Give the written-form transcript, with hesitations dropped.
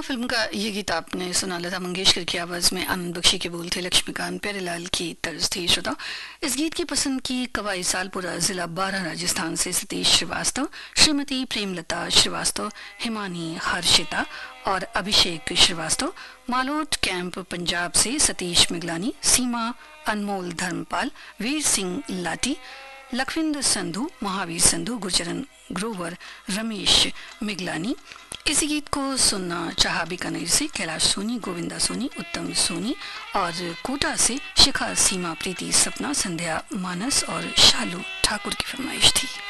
Film का ये गीत आपने सुना। लता मंगेशकर की आवाज में आनंद बख्शी के बोल थे, लक्ष्मीकांत प्यारेलाल की तर्ज थी। श्रोता, इस गीत की पसंद की कवाई सालपुरा, जिला 12 राजस्थान से सतीश श्रीवास्तव, श्रीमती प्रेमलता श्रीवास्तव, हिमानी हर्षिता और अभिषेक श्रीवास्तव, मालोट कैंप पंजाब से सतीश मिगलानी, सीमा अनमोल धर्मपाल, वीर सिंह लाटी, लखविंदर संधू, महावीर संधू, गुरचरण ग्रोवर, रमेश मिगलानी। इसी गीत को सुनना चाहा बीकानेर से कैलाश सोनी, गोविंदा सोनी, उत्तम सोनी और कोटा से शिखा, सीमा, प्रीति, सपना, संध्या, मानस और शालू ठाकुर की फरमाइश थी।